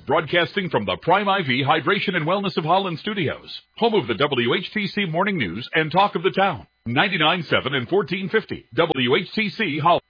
Broadcasting from the Prime IV Hydration and Wellness of Holland studios, home of the WHTC Morning News and Talk of the Town. 99.7 and 1450 WHTC Holland.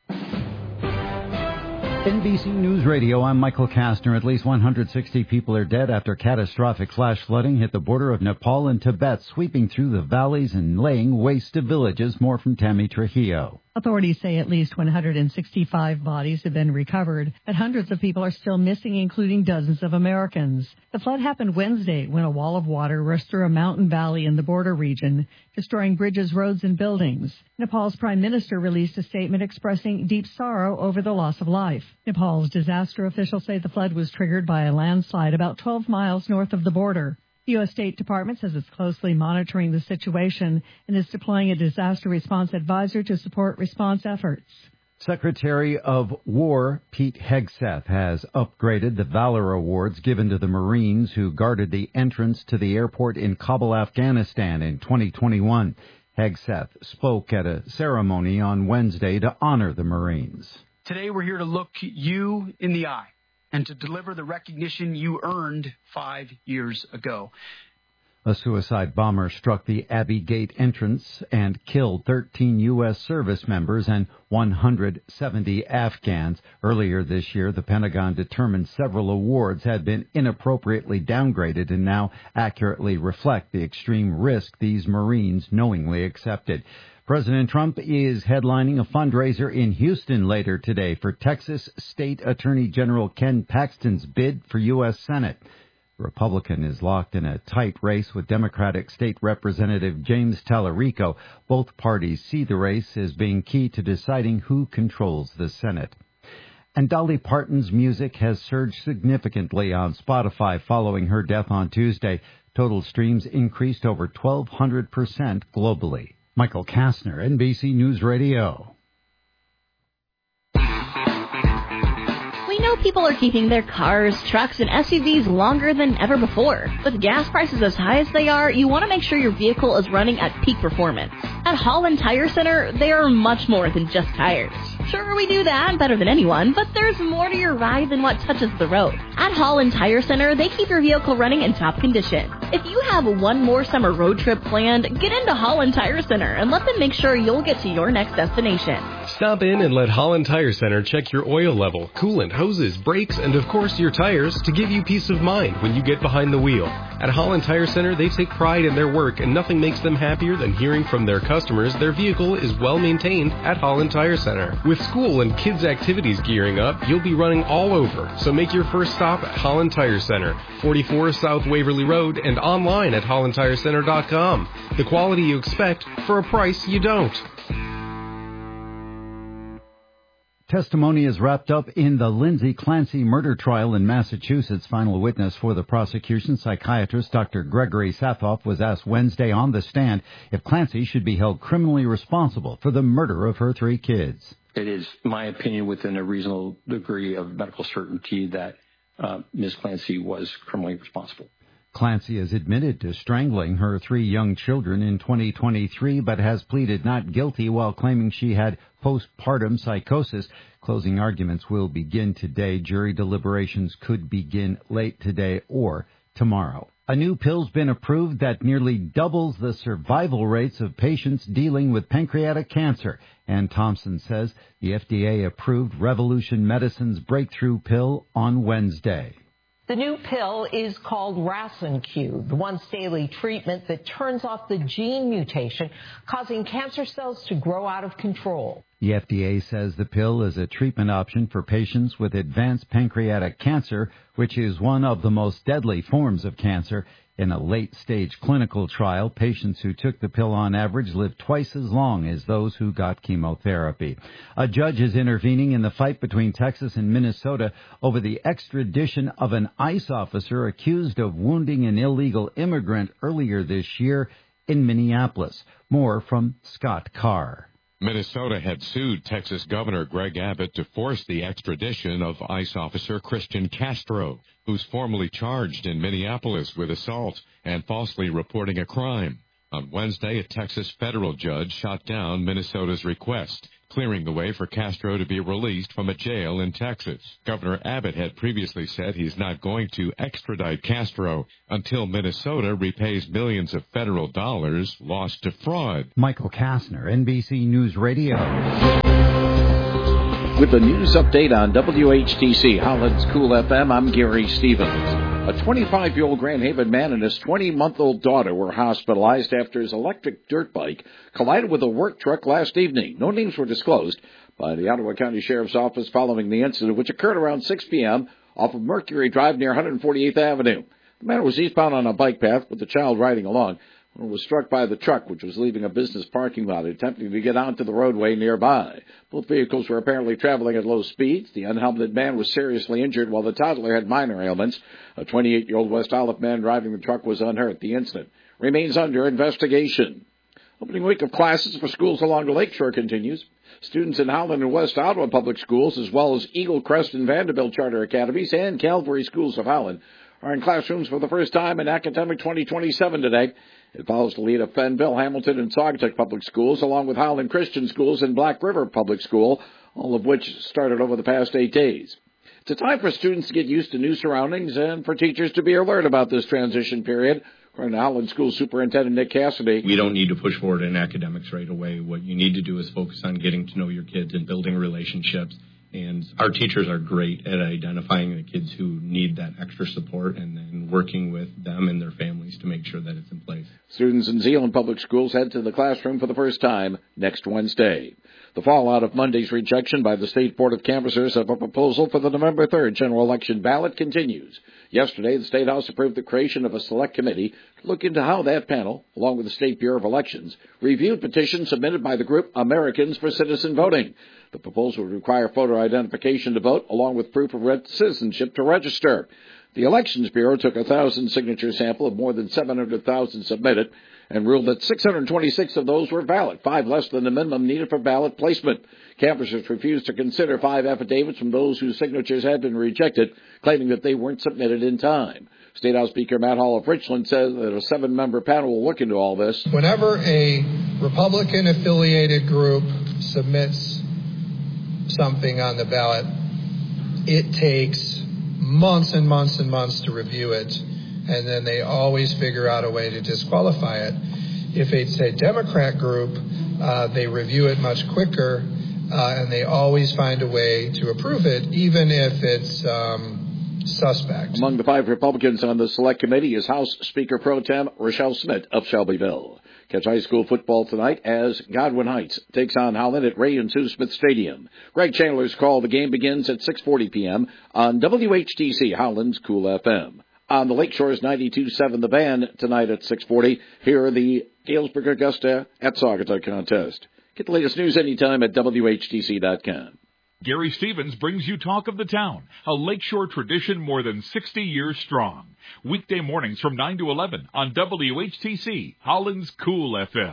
NBC News Radio, I'm Michael Kastner. At least 160 people are dead after catastrophic flash flooding hit the border of Nepal and Tibet, sweeping through the valleys and laying waste to villages. More from Tammy Trujillo. Authorities say at least 165 bodies have been recovered, but hundreds of people are still missing, including dozens of Americans. The flood happened Wednesday when a wall of water rushed through a mountain valley in the border region, destroying bridges, roads, and buildings. Nepal's prime minister released a statement expressing deep sorrow over the loss of life. Nepal's disaster officials say the flood was triggered by a landslide about 12 miles north of the border. The U.S. State Department says it's closely monitoring the situation and is deploying a disaster response advisor to support response efforts. Secretary of War Pete Hegseth has upgraded the Valor Awards given to the Marines who guarded the entrance to the airport in Kabul, Afghanistan in 2021. Hegseth spoke at a ceremony on Wednesday to honor the Marines. Today we're here to look you in the eye and to deliver the recognition you earned 5 years ago. A suicide bomber struck the Abbey Gate entrance and killed 13 U.S. service members and 170 Afghans. Earlier this year, the Pentagon determined several awards had been inappropriately downgraded and now accurately reflect the extreme risk these Marines knowingly accepted. President Trump is headlining a fundraiser in Houston later today for Texas State Attorney General Ken Paxton's bid for U.S. Senate. The Republican is locked in a tight race with Democratic State Representative James Tallarico. Both parties see the race as being key to deciding who controls the Senate. And Dolly Parton's music has surged significantly on Spotify following her death on Tuesday. Total streams increased over 1,200% globally. Michael Kastner, NBC News Radio. We know people are keeping their cars, trucks, and SUVs longer than ever before. With gas prices as high as they are, you want to make sure your vehicle is running at peak performance. At Holland Tire Center, they are much more than just tires. Sure, we do that better than anyone, but there's more to your ride than what touches the road. At Holland Tire Center, they keep your vehicle running in top condition. If you have one more summer road trip planned, get into Holland Tire Center and let them make sure you'll get to your next destination. Stop in and let Holland Tire Center check your oil level, coolant, hoses, brakes, and of course your tires to give you peace of mind when you get behind the wheel. At Holland Tire Center, they take pride in their work, and nothing makes them happier than hearing from their customers their vehicle is well maintained at Holland Tire Center. With school and kids' activities gearing up, you'll be running all over. So make your first stop at Holland Tire Center, 44 South Waverly Road, and online at hollandtirecenter.com. The quality you expect for a price you don't. Testimony is wrapped up in the Lindsay Clancy murder trial in Massachusetts. Final witness for the prosecution, psychiatrist Dr. Gregory Sathoff, was asked Wednesday on the stand if Clancy should be held criminally responsible for the murder of her 3 kids. It is my opinion within a reasonable degree of medical certainty that Ms. Clancy was criminally responsible. Clancy has admitted to strangling her 3 young children in 2023, but has pleaded not guilty while claiming she had postpartum psychosis. Closing arguments will begin today. Jury deliberations could begin late today or tomorrow. A new pill's been approved that nearly doubles the survival rates of patients dealing with pancreatic cancer. Ann Thompson says the FDA approved Revolution Medicine's breakthrough pill on Wednesday. The new pill is called Rasin-Q, the once-daily treatment that turns off the gene mutation, causing cancer cells to grow out of control. The FDA says the pill is a treatment option for patients with advanced pancreatic cancer, which is one of the most deadly forms of cancer. In a late-stage clinical trial, patients who took the pill on average lived twice as long as those who got chemotherapy. A judge is intervening in the fight between Texas and Minnesota over the extradition of an ICE officer accused of wounding an illegal immigrant earlier this year in Minneapolis. More from Scott Carr. Minnesota had sued Texas Governor Greg Abbott to force the extradition of ICE officer Christian Castro, who's formally charged in Minneapolis with assault and falsely reporting a crime. On Wednesday, a Texas federal judge shot down Minnesota's request. clearing the way for Castro to be released from a jail in Texas. Governor Abbott had previously said he's not going to extradite Castro until Minnesota repays millions of federal dollars lost to fraud. Michael Kastner, NBC News Radio. With the news update on WHTC Holland's Cool FM, I'm Gary Stevens. A 25-year-old Grand Haven man and his 20-month-old daughter were hospitalized after his electric dirt bike collided with a work truck last evening. No names were disclosed by the Ottawa County Sheriff's Office following the incident, which occurred around 6 p.m. off of Mercury Drive near 148th Avenue. The man was eastbound on a bike path with the child riding along when it was struck by the truck, which was leaving a business parking lot, attempting to get onto the roadway nearby. Both vehicles were apparently traveling at low speeds. The unhelmeted man was seriously injured, while the toddler had minor ailments. A 28-year-old West Olive man driving the truck was unhurt. The incident remains under investigation. Opening week of classes for schools along the Lakeshore continues. Students in Holland and West Ottawa Public Schools, as well as Eagle Crest and Vanderbilt Charter Academies and Calvary Schools of Holland, are in classrooms for the first time in academic 2027 today. It follows the lead of Fenville, Hamilton, and Saugatuck Public Schools, along with Holland Christian Schools and Black River Public School, all of which started over the past 8 days. It's a time for students to get used to new surroundings and for teachers to be alert about this transition period. According to Holland School Superintendent Nick Cassidy, we don't need to push forward in academics right away. What you need to do is focus on getting to know your kids and building relationships. And our teachers are great at identifying the kids who need that extra support and then working with them and their families to make sure that it's in place. Students in Zeeland Public Schools head to the classroom for the first time next Wednesday. The fallout of Monday's rejection by the State Board of Canvassers of a proposal for the November 3rd general election ballot continues. Yesterday, the State House approved the creation of a select committee to look into how that panel, along with the State Bureau of Elections, reviewed petitions submitted by the group Americans for Citizen Voting. The proposal would require photo identification to vote, along with proof of citizenship to register. The Elections Bureau took a 1,000-signature sample of more than 700,000 submitted and ruled that 626 of those were valid, 5 less than the minimum needed for ballot placement. Canvassers refused to consider 5 affidavits from those whose signatures had been rejected, claiming that they weren't submitted in time. State House Speaker Matt Hall of Richland says that a 7-member panel will look into all this. Whenever a Republican-affiliated group submits something on the ballot, it takes months and months and months to review it, and then they always figure out a way to disqualify it. If it's a Democrat group, they review it much quicker, and they always find a way to approve it, even if it's suspect. Among the 5 Republicans on the Select Committee is House Speaker Pro Tem Rochelle Smith of Shelbyville. Catch high school football tonight as Godwin Heights takes on Holland at Ray and Sue Smith Stadium. Greg Chandler's call. The game begins at 6:40 p.m. on WHTC Holland's Cool FM. On the Lakeshore's 92.7 The Van tonight at 6:40. Here are the Galesburg Augusta at Saugatuck contest. Get the latest news anytime at WHTC.com. Gary Stevens brings you Talk of the Town, a Lakeshore tradition more than 60 years strong. Weekday mornings from 9 to 11 on WHTC, Holland's Cool FM.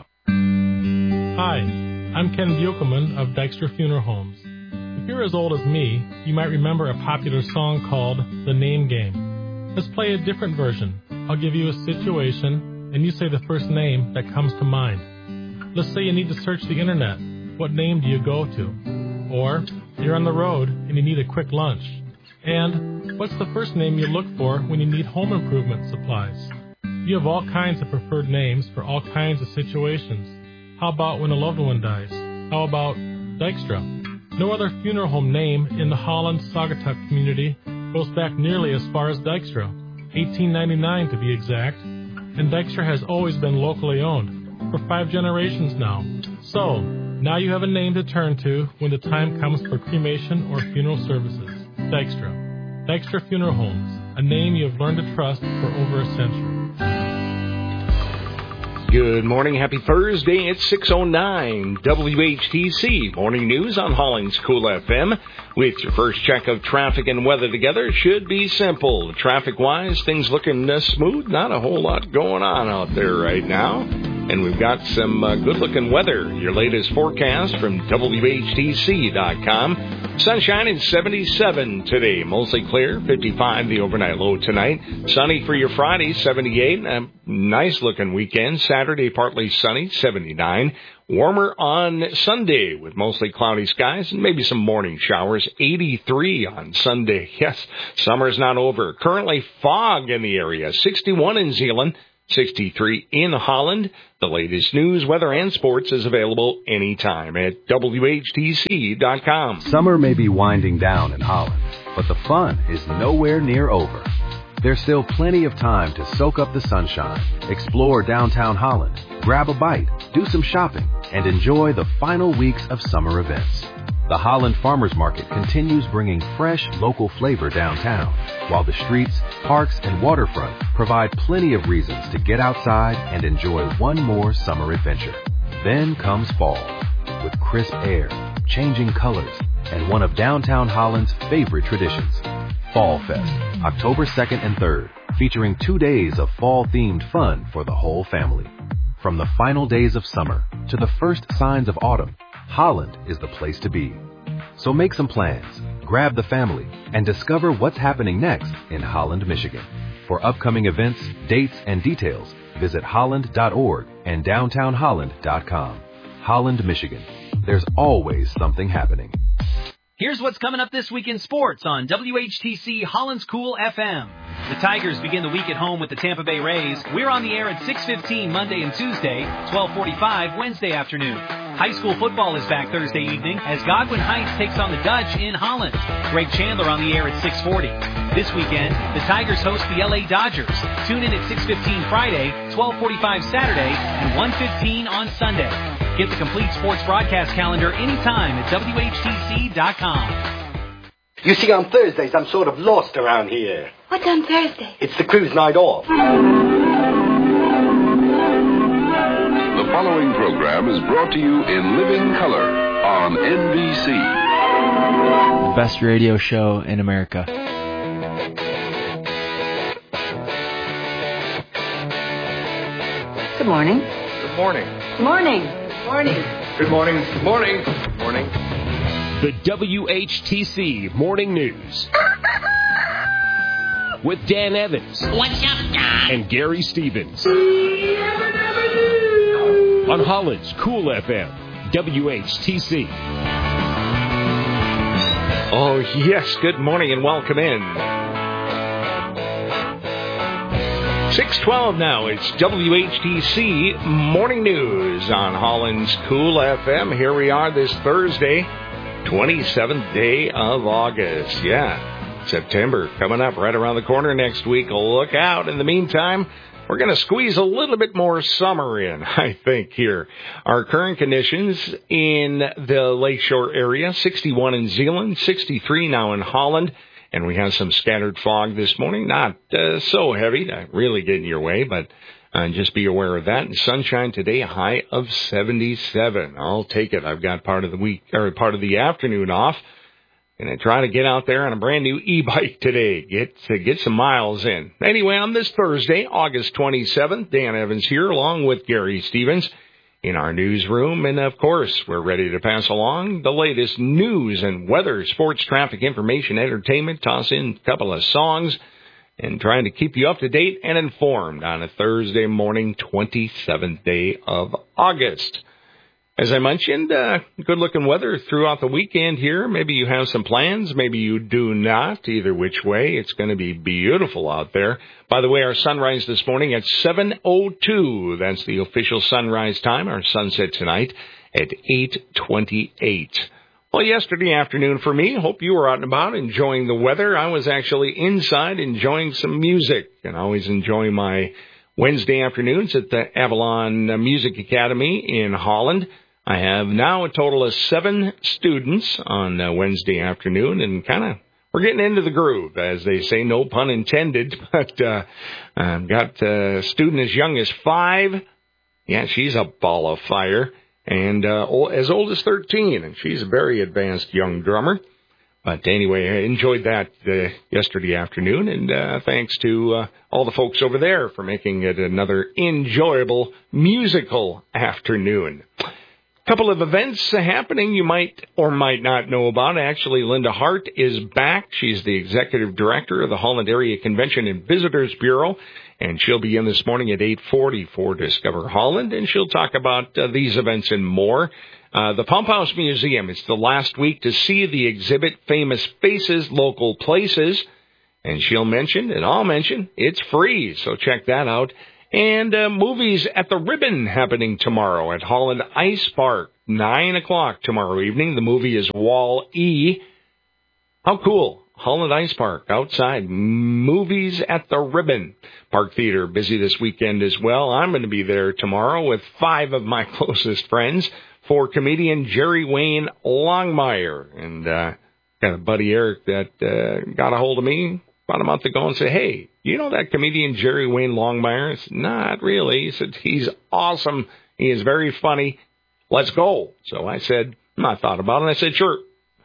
Hi, I'm Ken Buchelman of Dykstra Funeral Homes. If you're as old as me, you might remember a popular song called The Name Game. Let's play a different version. I'll give you a situation, and you say the first name that comes to mind. Let's say you need to search the internet. What name do you go to? Or you're on the road and you need a quick lunch. And what's the first name you look for when you need home improvement supplies? You have all kinds of preferred names for all kinds of situations. How about when a loved one dies? How about Dykstra? No other funeral home name in the Holland Saugatuck community goes back nearly as far as Dykstra, 1899 to be exact. And Dykstra has always been locally owned for 5 generations now. So, now you have a name to turn to when the time comes for cremation or funeral services. Dykstra. Dykstra Funeral Homes, a name you have learned to trust for over a century. Good morning. Happy Thursday. It's 6:09. WHTC Morning News on Holland's Cool FM. With your first check of traffic and weather together, should be simple. Traffic-wise, things looking smooth. Not a whole lot going on out there right now. And we've got some good-looking weather. Your latest forecast from WHTC.com. Sunshine and 77 today. Mostly clear, 55 the overnight low tonight. Sunny for your Friday, 78. A nice-looking weekend. Saturday, partly sunny, 79. Warmer on Sunday with mostly cloudy skies and maybe some morning showers. 83 on Sunday. Yes, summer's not over. Currently fog in the area. 61 in Zeeland. 63 in Holland. The latest news, weather, and sports is available anytime at WHTC.com. Summer may be winding down in Holland, but the fun is nowhere near over. There's still plenty of time to soak up the sunshine, explore downtown Holland, grab a bite, do some shopping, and enjoy the final weeks of summer events. The Holland Farmers Market continues bringing fresh, local flavor downtown, while the streets, parks, and waterfront provide plenty of reasons to get outside and enjoy one more summer adventure. Then comes fall, with crisp air, changing colors, and one of downtown Holland's favorite traditions, Fall Fest, October 2nd and 3rd, featuring 2 days of fall-themed fun for the whole family. From the final days of summer to the first signs of autumn, Holland is the place to be. So make some plans, grab the family, and discover what's happening next in Holland, Michigan. For upcoming events, dates, and details, visit holland.org and downtownholland.com. Holland, Michigan. There's always something happening. Here's what's coming up this week in sports on WHTC Holland's Cool FM. The Tigers begin the week at home with the Tampa Bay Rays. We're on the air at 6:15 Monday and Tuesday, 12:45 Wednesday afternoon. High school football is back Thursday evening as Godwin Heights takes on the Dutch in Holland. Greg Chandler on the air at 6:40. This weekend, the Tigers host the LA Dodgers. Tune in at 6:15 Friday, 12:45 Saturday, and 1:15 on Sunday. Get the complete sports broadcast calendar anytime at WHTC.com. You see, on Thursdays, I'm sort of lost around here. What's on Thursday? It's the cruise night off. The following program is brought to you in living color on NBC. The best radio show in America. Good morning. Good morning. Good morning. Morning. Good morning. Good morning. Good morning. The WHTC Morning News. With Dan Evans. What's up, Don? And Gary Stevens. On Holland's Cool FM, WHTC. Oh, yes. Good morning and welcome in. 6:12 now. It's WHTC Morning News on Holland's Cool FM. Here we are this Thursday, 27th day of August. Yeah, September coming up right around the corner next week. Look out. In the meantime, we're going to squeeze a little bit more summer in, I think, here. Our current conditions in the Lakeshore area, 61 in Zeeland, 63 now in Holland. And we have some scattered fog this morning. Not so heavy, not really getting your way, but just be aware of that. And sunshine today, a high of 77. I'll take it. I've got part of the week or part of the afternoon off. Gonna try to get out there on a brand new e-bike today. Get some miles in. Anyway, on this Thursday, August 27th, Dan Evans here along with Gary Stevens in our newsroom. And of course, we're ready to pass along the latest news and weather, sports, traffic, information, entertainment, toss in a couple of songs, and trying to keep you up to date and informed on a Thursday morning, 27th day of August. As I mentioned, good-looking weather throughout the weekend here. Maybe you have some plans. Maybe you do not. Either which way, it's going to be beautiful out there. By the way, our sunrise this morning at 7:02. That's the official sunrise time. Our sunset tonight at 8:28. Well, yesterday afternoon for me, hope you were out and about enjoying the weather. I was actually inside enjoying some music, and I always enjoy my Wednesday afternoons at the Avalon Music Academy in Holland. I have now a total of 7 students on Wednesday afternoon, and we're getting into the groove, as they say, no pun intended, but I've got a student as young as 5. Yeah, she's a ball of fire, and as old as 13, and she's a very advanced young drummer. But anyway, I enjoyed that yesterday afternoon, and thanks to all the folks over there for making it another enjoyable musical afternoon. Couple of events happening you might or might not know about. Actually, Linda Hart is back. She's the executive director of the Holland Area Convention and Visitors Bureau, and she'll be in this morning at 8:40 for Discover Holland, and she'll talk about these events and more. The Pump House Museum, it's the last week to see the exhibit Famous Faces, Local Places, and she'll mention, and I'll mention, it's free, so check that out. And movies at the Ribbon happening tomorrow at Holland Ice Park, 9 o'clock tomorrow evening. The movie is Wall-E. How cool. Holland Ice Park, outside. Movies at the Ribbon. Park Theater, busy this weekend as well. I'm going to be there tomorrow with 5 of my closest friends for comedian Jerry Wayne Longmire. And got a buddy, Eric, that got a hold of me about a month ago and said, hey, you know that comedian Jerry Wayne Longmire? I said, not really. He said, he's awesome. He is very funny. Let's go. So I said, I thought about it. I said, sure.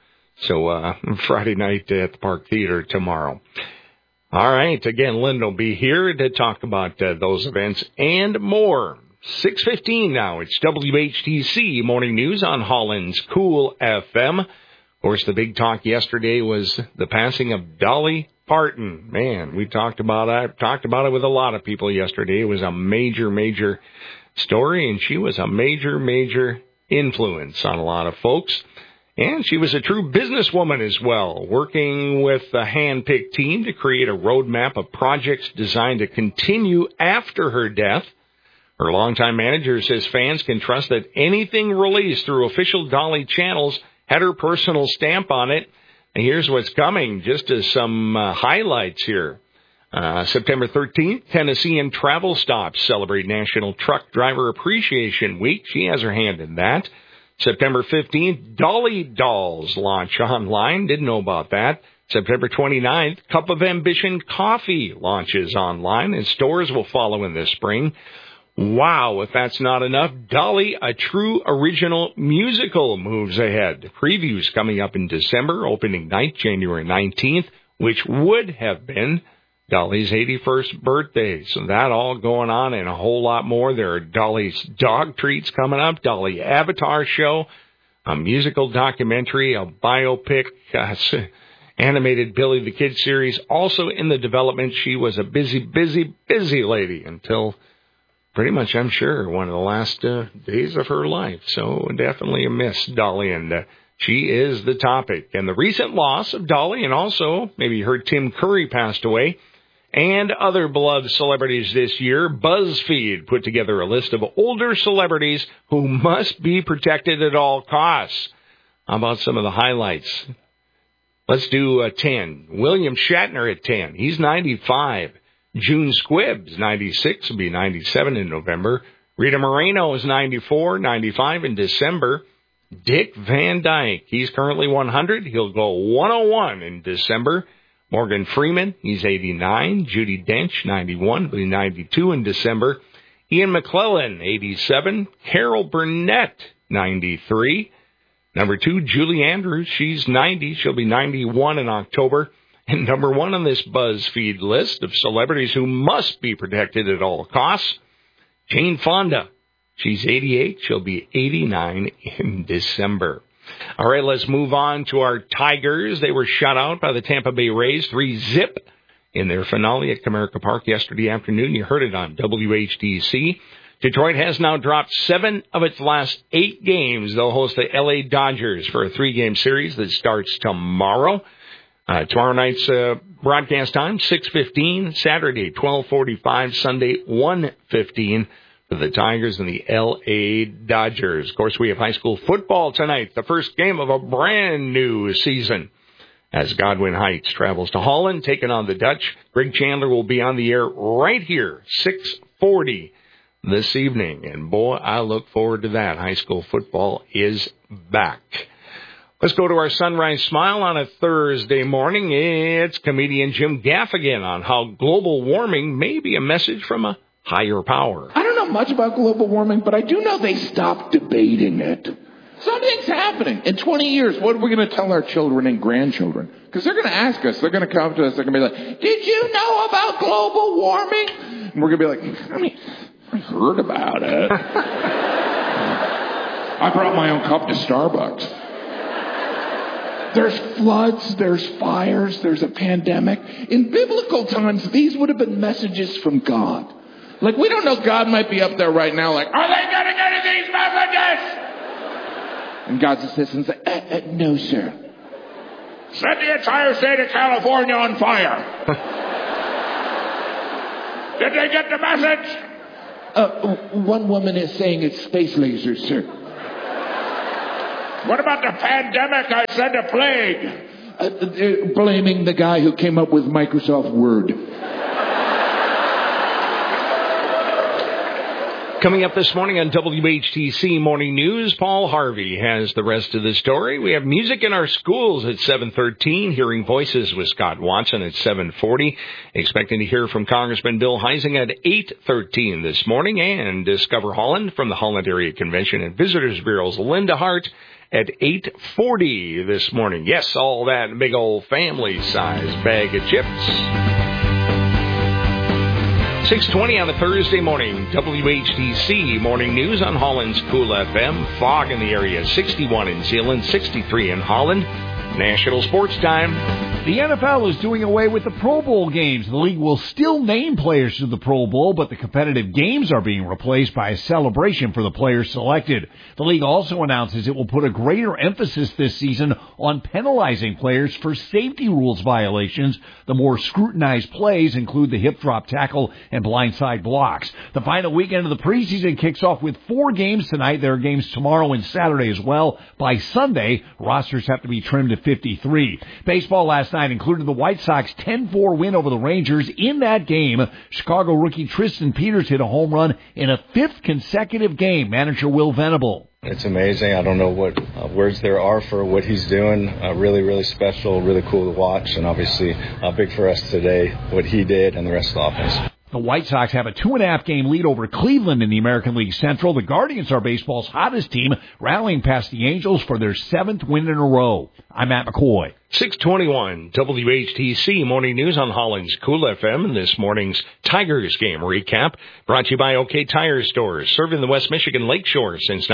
So Friday night at the Park Theater tomorrow. All right. Again, Lynn will be here to talk about those events and more. 6:15 now. It's WHTC Morning News on Holland's Cool FM. Of course, the big talk yesterday was the passing of Dolly Parton. Man, we talked about it. I talked about it with a lot of people yesterday. It was a major, major story, and she was a major, major influence on a lot of folks. And she was a true businesswoman as well, working with a hand-picked team to create a roadmap of projects designed to continue after her death. Her longtime manager says fans can trust that anything released through official Dolly channels had her personal stamp on it. And here's what's coming, just as some highlights here. September 13th, Tennessean Travel Stops celebrate National Truck Driver Appreciation Week. She has her hand in that. September 15th, Dolly Dolls launch online. Didn't know about that. September 29th, Cup of Ambition Coffee launches online, and stores will follow in the spring. Wow, if that's not enough, Dolly, a true original musical, moves ahead. Previews coming up in December, opening night, January 19th, which would have been Dolly's 81st birthday. So that all going on and a whole lot more. There are Dolly's dog treats coming up, Dolly Avatar show, a musical documentary, a biopic, animated Billy the Kid series. Also in the development, she was a busy, busy, busy lady until pretty much, I'm sure, one of the last days of her life. So definitely a miss, Dolly, and she is the topic. And the recent loss of Dolly, and also, maybe you heard Tim Curry passed away, and other beloved celebrities this year. BuzzFeed put together a list of older celebrities who must be protected at all costs. How about some of the highlights? Let's do 10. William Shatner at 10. He's 95. June Squibbs, 96, will be 97 in November. Rita Moreno is 94, 95 in December. Dick Van Dyke, he's currently 100. He'll go 101 in December. Morgan Freeman, he's 89. Judi Dench, 91, will be 92 in December. Ian McClellan, 87. Carol Burnett, 93. Number 2, Julie Andrews, she's 90. She'll be 91 in October. And number 1 on this BuzzFeed list of celebrities who must be protected at all costs, Jane Fonda. She's 88. She'll be 89 in December. All right, let's move on to our Tigers. They were shut out by the Tampa Bay Rays, 3-0 in their finale at Comerica Park yesterday afternoon. You heard it on WHDC. Detroit has now dropped 7 of its last 8 games. They'll host the LA Dodgers for a 3-game series that starts tomorrow. Tomorrow night's broadcast time, 6:15, Saturday, 12:45, Sunday, 1:15 for the Tigers and the L.A. Dodgers. Of course, we have high school football tonight, the first game of a brand new season. As Godwin Heights travels to Holland, taking on the Dutch. Greg Chandler will be on the air right here, 6:40 this evening. And boy, I look forward to that. High school football is back. Let's go to our Sunrise Smile on a Thursday morning. It's comedian Jim Gaffigan on how global warming may be a message from a higher power. I don't know much about global warming, but I do know they stopped debating it. Something's happening. In 20 years, what are we going to tell our children and grandchildren? Because they're going to ask us. They're going to come to us. They're going to be like, did you know about global warming? And we're going to be like, I heard about it. I brought my own cup to Starbucks. There's floods, there's fires, there's a pandemic. In biblical times, these would have been messages from God. Like, we don't know, God might be up there right now like, are they getting any of these messages? And God just sits and says, no, sir. Set the entire state of California on fire. Did they get the message? One woman is saying it's space lasers, sir. What about the pandemic? I said a plague. Blaming the guy who came up with Microsoft Word. Coming up this morning on WHTC Morning News, Paul Harvey has the rest of the story. We have music in our schools at 7:13, Hearing Voices with Scott Watson at 7:40. Expecting to hear from Congressman Bill Heising at 8:13 this morning, and Discover Holland from the Holland Area Convention and Visitors Bureau's Linda Hart at 8:40 this morning. Yes, all that big old family-sized bag of chips. 6:20 on a Thursday morning. WHTC Morning News on Holland's Cool FM. Fog in the area, 61 in Zeeland, 63 in Holland. National Sports Time. The NFL is doing away with the Pro Bowl games. The league will still name players to the Pro Bowl, but the competitive games are being replaced by a celebration for the players selected. The league also announces it will put a greater emphasis this season on penalizing players for safety rules violations. The more scrutinized plays include the hip drop tackle and blindside blocks. The final weekend of the preseason kicks off with 4 games tonight. There are games tomorrow and Saturday as well. By Sunday, rosters have to be trimmed to 53. Baseball last night included the White Sox 10-4 win over the Rangers. In that game, Chicago rookie Tristan Peters hit a home run in a 5th consecutive game. Manager Will Venable. It's amazing. I don't know what words there are for what he's doing. Really, really special, really cool to watch, and obviously big for us today, what he did and the rest of the offense. The White Sox have a 2.5-game lead over Cleveland in the American League Central. The Guardians are baseball's hottest team, rallying past the Angels for their 7th win in a row. I'm Matt McCoy. 6:21 WHTC Morning News on Holland's Cool FM. And this morning's Tigers game recap brought to you by OK Tire Stores, serving the West Michigan Lakeshore since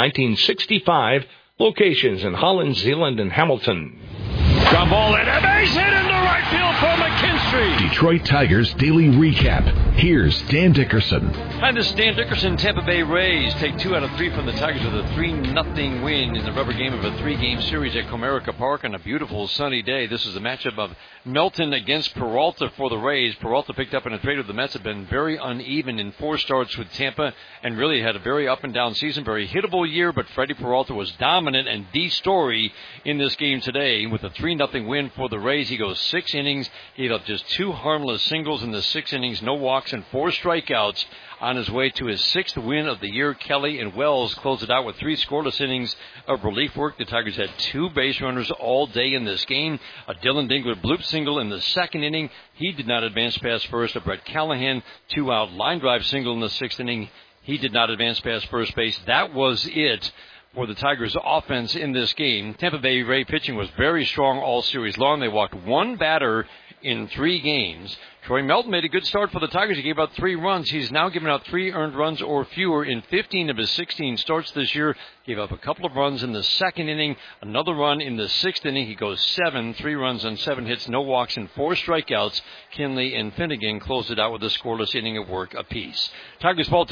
1965. Locations in Holland, Zeeland, and Hamilton. Ground ball and a base hit into right field for McKinstry. Detroit Tigers Daily Recap. Here's Dan Dickerson. Hi, this is Dan Dickerson. Tampa Bay Rays take 2 out of 3 from the Tigers with a 3-0 win in the rubber game of a 3-game series at Comerica Park on a beautiful sunny day. This is a matchup of Melton against Peralta for the Rays. Peralta picked up in a trade with the Mets, had been very uneven in 4 starts with Tampa and really had a very up and down season, very hittable year, but Freddie Peralta was dominant and the story in this game today with a 3-0 win for the Rays. He goes 6 innings, gave up just 2 harmless singles in the 6 innings, no walks and 4 strikeouts on his way to his 6th win of the year. Kelly and Wells closed it out with 3 scoreless innings of relief work. The Tigers had 2 base runners all day in this game. A Dylan Dingler bloop single in the 2nd inning. He did not advance past first. A Brett Callahan 2-out line drive single in the 6th inning. He did not advance past first base. That was it for the Tigers' offense in this game. Tampa Bay Ray pitching was very strong all series long. They walked 1 batter in 3 games. Troy Melton made a good start for the Tigers. He gave out 3 runs. He's now given out 3 earned runs or fewer in 15 of his 16 starts this year. Gave up a couple of runs in the 2nd inning, another run in the 6th inning. He goes 7, 3 runs on 7 hits, no walks, and 4 strikeouts. Kinley and Finnegan closed it out with a scoreless inning of work apiece. Tigers fall to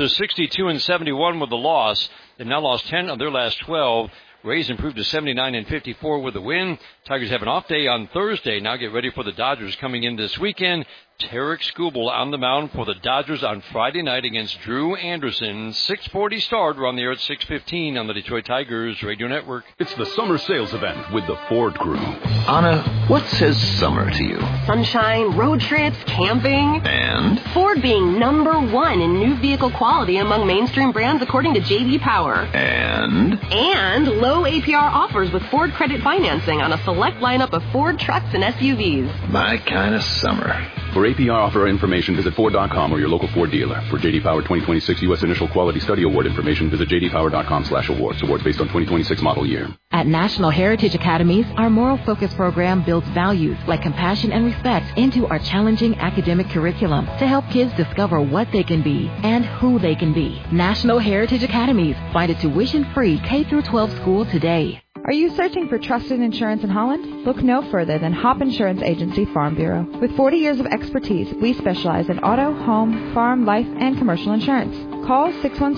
62-71 with the loss. They've now lost 10 of their last 12. Rays improved to 79-54 with the win. Tigers have an off day on Thursday. Now get ready for the Dodgers coming in this weekend. Tarek Skubal on the mound for the Dodgers on Friday night against Drew Anderson. 6:40 start. We're on the air at 6:15 on the Detroit Tigers Radio Network. It's the summer sales event with the Ford Crew. Anna, what says summer to you? Sunshine, road trips, camping. And? Ford being #1 in new vehicle quality among mainstream brands according to J.D. Power. And? And low APR offers with Ford credit financing on a select lineup of Ford trucks and SUVs. My kind of summer. For APR offer information, visit Ford.com or your local Ford dealer. For J.D. Power 2026 U.S. Initial Quality Study Award information, visit jdpower.com/awards. Awards based on 2026 model year. At National Heritage Academies, our Moral Focus program builds values like compassion and respect into our challenging academic curriculum to help kids discover what they can be and who they can be. National Heritage Academies. Find a tuition-free K-12 school today. Are you searching for trusted insurance in Holland? Look no further than Hop Insurance Agency Farm Bureau. With 40 years of expertise, we specialize in auto, home, farm, life, and commercial insurance. Call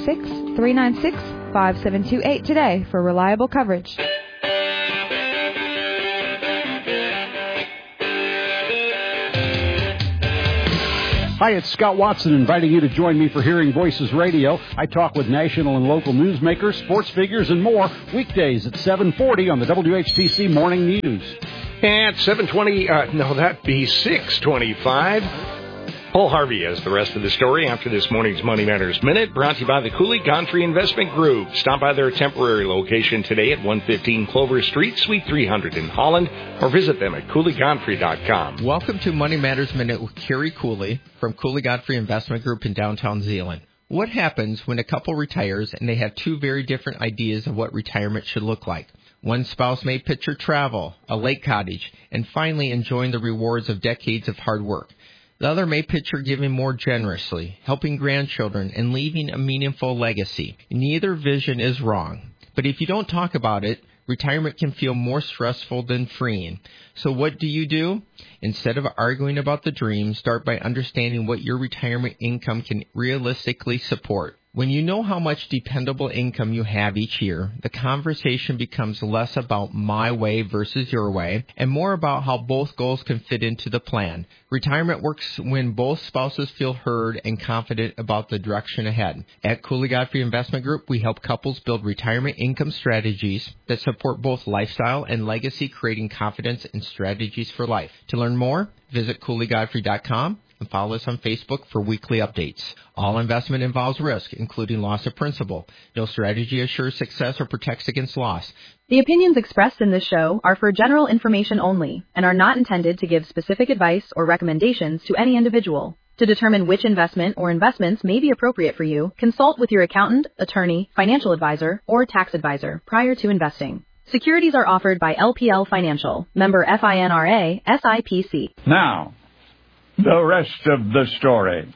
616-396-5728 today for reliable coverage. Hi, it's Scott Watson inviting you to join me for Hearing Voices Radio. I talk with national and local newsmakers, sports figures, and more weekdays at 7:40 on the WHTC Morning News. At 6:25. Paul Harvey has the rest of the story after this morning's Money Matters Minute, brought to you by the Cooley Godfrey Investment Group. Stop by their temporary location today at 115 Clover Street, Suite 300 in Holland, or visit them at CooleyGodfrey.com. Welcome to Money Matters Minute with Kerry Cooley from Cooley Godfrey Investment Group in downtown Zeeland. What happens when a couple retires and they have two very different ideas of what retirement should look like? One spouse may picture travel, a lake cottage, and finally enjoying the rewards of decades of hard work. The other may picture giving more generously, helping grandchildren, and leaving a meaningful legacy. Neither vision is wrong. But if you don't talk about it, retirement can feel more stressful than freeing. So what do? Instead of arguing about the dream, start by understanding what your retirement income can realistically support. When you know how much dependable income you have each year, the conversation becomes less about my way versus your way, and more about how both goals can fit into the plan. Retirement works when both spouses feel heard and confident about the direction ahead. At Cooley Godfrey Investment Group, we help couples build retirement income strategies that support both lifestyle and legacy, creating confidence and strategies for life. To learn more, visit CooleyGodfrey.com. and follow us on Facebook for weekly updates. All investment involves risk, including loss of principal. No strategy assures success or protects against loss. The opinions expressed in this show are for general information only and are not intended to give specific advice or recommendations to any individual. To determine which investment or investments may be appropriate for you, consult with your accountant, attorney, financial advisor, or tax advisor prior to investing. Securities are offered by LPL Financial, member FINRA, SIPC. Now, the rest of the story.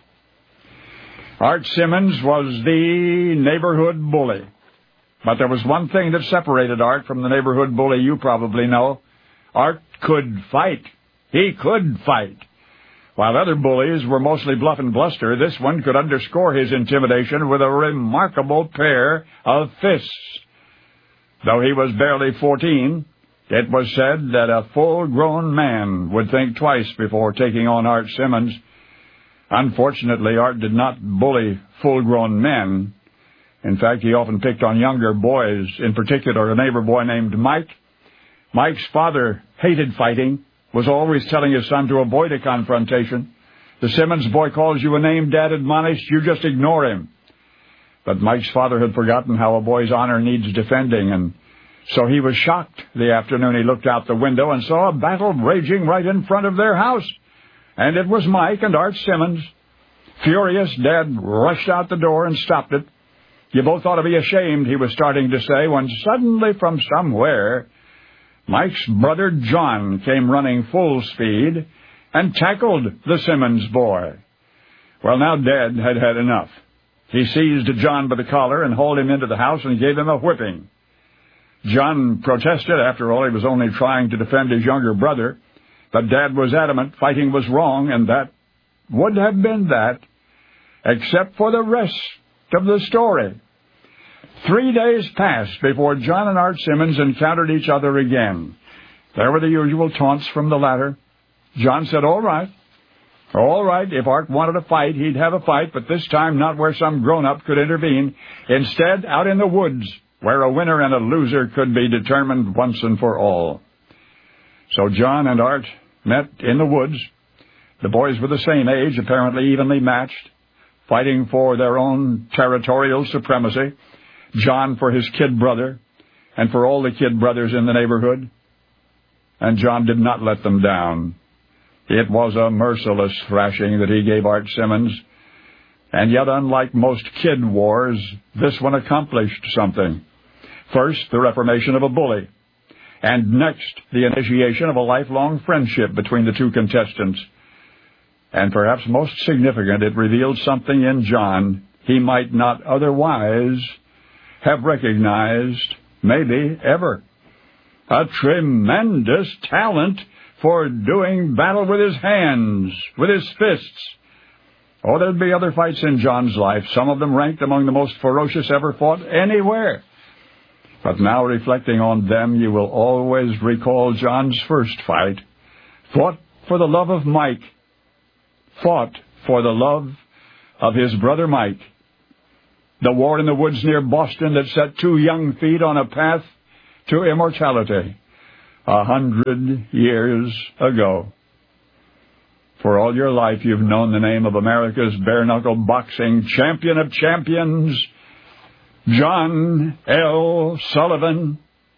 Art Simmons was the neighborhood bully. But there was one thing that separated Art from the neighborhood bully you probably know. Art could fight. He could fight. While other bullies were mostly bluff and bluster, this one could underscore his intimidation with a remarkable pair of fists. Though he was barely 14, it was said that a full-grown man would think twice before taking on Art Simmons. Unfortunately, Art did not bully full-grown men. In fact, he often picked on younger boys, in particular a neighbor boy named Mike. Mike's father hated fighting, was always telling his son to avoid a confrontation. The Simmons boy calls you a name Dad admonished, you just ignore him. But Mike's father had forgotten how a boy's honor needs defending, and so he was shocked the afternoon he looked out the window and saw a battle raging right in front of their house. And it was Mike and Art Simmons. Furious, Dad rushed out the door and stopped it. You both ought to be ashamed, he was starting to say, when suddenly from somewhere, Mike's brother John came running full speed and tackled the Simmons boy. Well, now Dad had had enough. He seized John by the collar and hauled him into the house and gave him a whipping. John protested. After all, he was only trying to defend his younger brother. But Dad was adamant fighting was wrong, and that would have been that, except for the rest of the story. 3 days passed before John and Art Simmons encountered each other again. There were the usual taunts from the latter. John said, all right, if Art wanted a fight, he'd have a fight, but this time not where some grown-up could intervene. Instead, out in the woods, where a winner and a loser could be determined once and for all. So John and Art met in the woods. The boys were the same age, apparently evenly matched, fighting for their own territorial supremacy. John for his kid brother, and for all the kid brothers in the neighborhood. And John did not let them down. It was a merciless thrashing that he gave Art Simmons, and yet unlike most kid wars, this one accomplished something. First, the reformation of a bully, and next, the initiation of a lifelong friendship between the two contestants. And perhaps most significant, it revealed something in John he might not otherwise have recognized, maybe ever. A tremendous talent for doing battle with his hands, with his fists. Oh, there'd be other fights in John's life, some of them ranked among the most ferocious ever fought anywhere. But now, reflecting on them, you will always recall John's first fight. Fought for the love of Mike. Fought for the love of his brother Mike. The war in the woods near Boston that set two young feet on a path to immortality 100 years ago. For all your life, you've known the name of America's bare-knuckle boxing champion of champions, John L. Sullivan.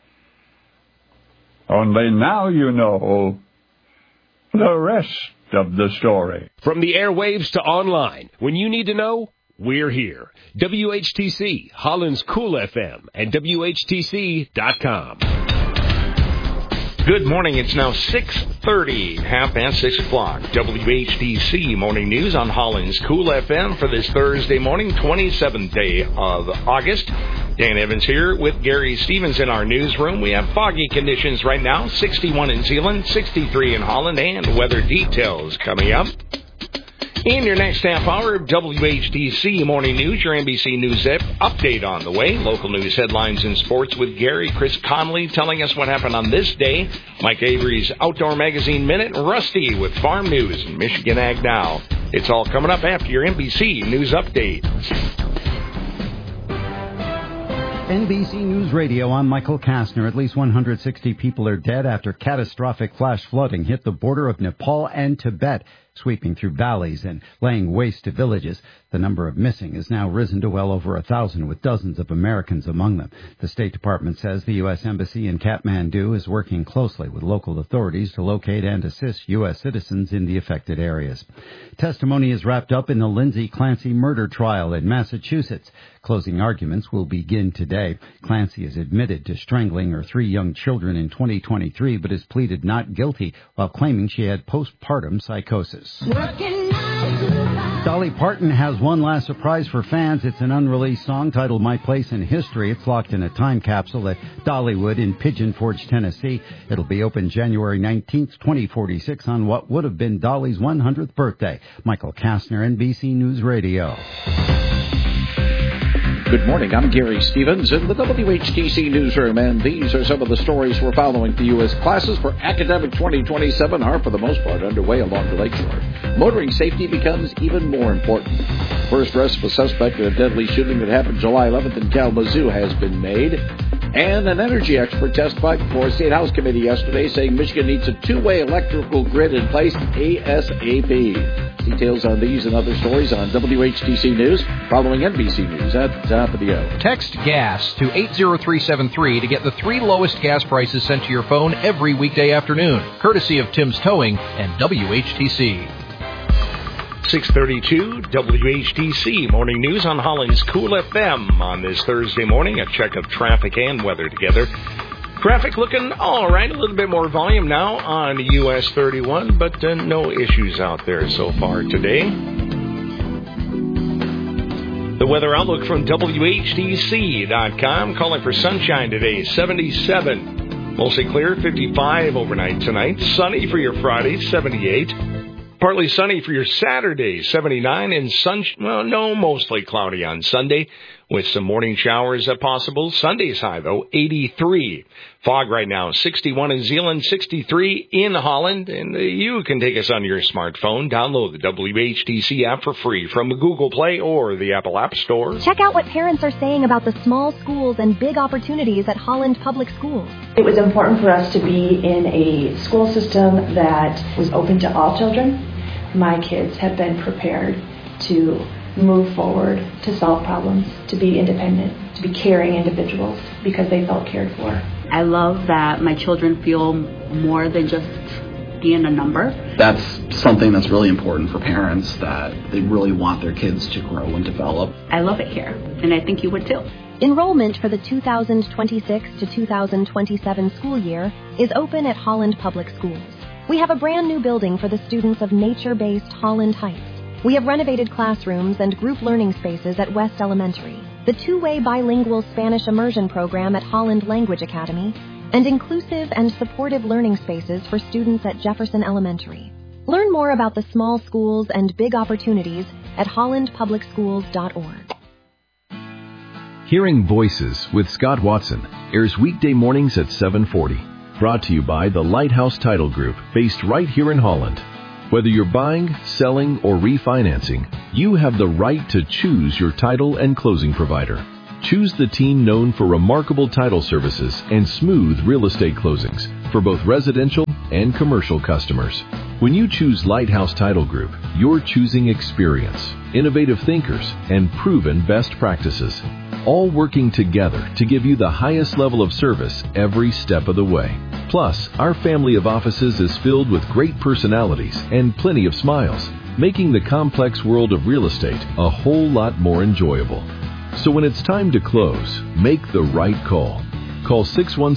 Only now you know the rest of the story. From the airwaves to online, when you need to know, we're here. WHTC, Holland's Cool FM, and WHTC.com. Good morning. It's now 6:30, 6 o'clock. WHTC Morning News on Holland's Cool FM for this Thursday morning, 27th day of August. Dan Evans here with Gary Stevens in our newsroom. We have foggy conditions right now, 61 in Zeeland, 63 in Holland, and weather details coming up. In your next half hour of WHTC Morning News, your NBC News update on the way. Local news headlines and sports with Gary. Chris Conley telling us what happened on this day. Mike Avery's Outdoor Magazine Minute. Rusty with Farm News and Michigan Ag Now. It's all coming up after your NBC News update. NBC News Radio, I'm Michael Kastner. At least 160 people are dead after catastrophic flash flooding hit the border of Nepal and Tibet, sweeping through valleys and laying waste to villages. The number of missing has now risen to well over 1,000, with dozens of Americans among them. The State Department says the U.S. Embassy in Kathmandu is working closely with local authorities to locate and assist U.S. citizens in the affected areas. Testimony is wrapped up in the Lindsay Clancy murder trial in Massachusetts. Closing arguments will begin today. Clancy is admitted to strangling her 3 young children in 2023, but has pleaded not guilty while claiming she had postpartum psychosis. Dolly Parton has one last surprise for fans. It's an unreleased song titled My Place in History. It's locked in a time capsule at Dollywood in Pigeon Forge, Tennessee. It'll be open January 19th, 2046 on what would have been Dolly's 100th birthday. Michael Kastner, NBC News Radio. Good morning, I'm Gary Stevens in the WHTC Newsroom, and these are some of the stories we're following for you as classes for academic 2027 are, for the most part, underway along the lakeshore. Motoring safety becomes even more important. First arrest of a suspect in a deadly shooting that happened July 11th in Kalamazoo has been made. And an energy expert testified before a State House committee yesterday saying Michigan needs a two-way electrical grid in place ASAP. Details on these and other stories on WHTC News, following NBC News at the top of the hour. Text GAS to 80373 to get the 3 lowest gas prices sent to your phone every weekday afternoon, courtesy of Tim's Towing and WHTC. 6:32, WHTC Morning News on Holland's Cool FM on this Thursday morning. A check of traffic and weather together. Traffic looking all right. A little bit more volume now on US 31, but no issues out there so far today. The weather outlook from WHTC.com. Calling for sunshine today, 77. Mostly clear, 55 overnight tonight. Sunny for your Friday, 78. Partly sunny for your Saturday, 79, and mostly cloudy on Sunday with some morning showers possible. Sunday's high, though, 83. Fog right now, 61 in Zeeland, 63 in Holland, and you can take us on your smartphone. Download the WHTC app for free from the Google Play or the Apple App Store. Check out what parents are saying about the small schools and big opportunities at Holland Public Schools. It was important for us to be in a school system that was open to all children. My kids have been prepared to move forward, to solve problems, to be independent, to be caring individuals because they felt cared for. I love that my children feel more than just being a number. That's something that's really important for parents, that they really want their kids to grow and develop. I love it here, and I think you would too. Enrollment for the 2026 to 2027 school year is open at Holland Public Schools. We have a brand new building for the students of nature-based Holland Heights. We have renovated classrooms and group learning spaces at West Elementary, the two-way bilingual Spanish immersion program at Holland Language Academy, and inclusive and supportive learning spaces for students at Jefferson Elementary. Learn more about the small schools and big opportunities at hollandpublicschools.org. Hearing Voices with Scott Watson airs weekday mornings at 7:40. Brought to you by the Lighthouse Title Group, based right here in Holland. Whether you're buying, selling, or refinancing, you have the right to choose your title and closing provider. Choose the team known for remarkable title services and smooth real estate closings for both residential and commercial customers. When you choose Lighthouse Title Group, you're choosing experience, innovative thinkers, and proven best practices, all working together to give you the highest level of service every step of the way. Plus, our family of offices is filled with great personalities and plenty of smiles, making the complex world of real estate a whole lot more enjoyable. So when it's time to close, make the right call. Call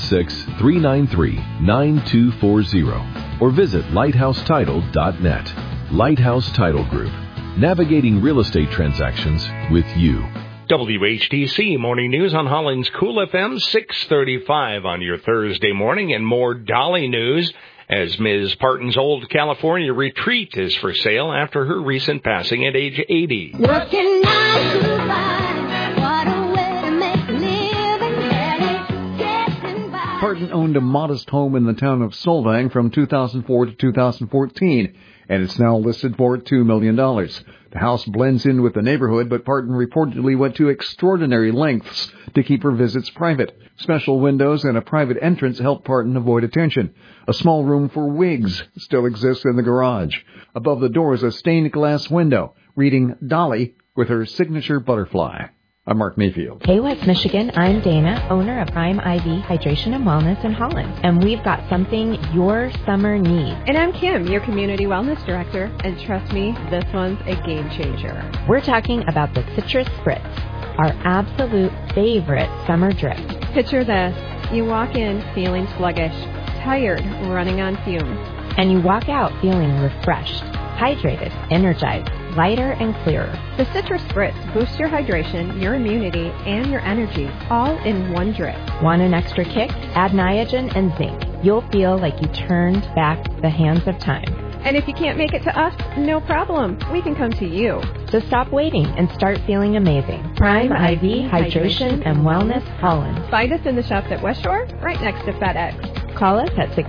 616-393-9240 or visit lighthousetitle.net. Lighthouse Title Group, navigating real estate transactions with you. WHTC Morning News on Holland's Cool FM, 6:35 on your Thursday morning, and more Dolly news as Ms. Parton's old California retreat is for sale after her recent passing at age 80. Working 9 to 5, what a way to make a living, barely getting by. Parton owned a modest home in the town of Solvang from 2004 to 2014, and it's now listed for $2 million. The house blends in with the neighborhood, but Parton reportedly went to extraordinary lengths to keep her visits private. Special windows and a private entrance helped Parton avoid attention. A small room for wigs still exists in the garage. Above the door is a stained glass window reading Dolly with her signature butterfly. I'm Mark Mayfield. Hey, West Michigan, I'm Dana, owner of Prime IV Hydration and Wellness in Holland, and we've got something your summer needs. And I'm Kim, your Community Wellness Director, and trust me, this one's a game changer. We're talking about the Citrus Spritz, our absolute favorite summer drip. Picture this. You walk in feeling sluggish, tired, running on fumes. And you walk out feeling refreshed, hydrated, energized, lighter and clearer. The Citrus Spritz boosts your hydration, your immunity, and your energy, all in one drip. Want an extra kick? Add Niagen and zinc. You'll feel like you turned back the hands of time. And if you can't make it to us, no problem. We can come to you. So stop waiting and start feeling amazing. Prime IV Hydration and Wellness Holland. Find us in the shops at West Shore, right next to FedEx. Call us at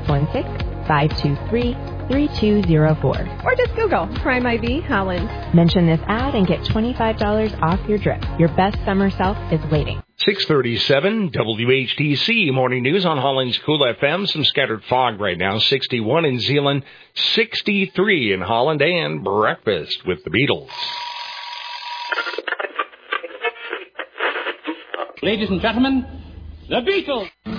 616-523-3204. Or just Google Prime IV Holland. Mention this ad and get $25 off your drip. Your best summer self is waiting. 6:37 WHTC Morning News on Holland's Cool FM. Some scattered fog right now. 61 in Zeeland, 63 in Holland, and breakfast with the Beatles. Ladies and gentlemen, the Beatles.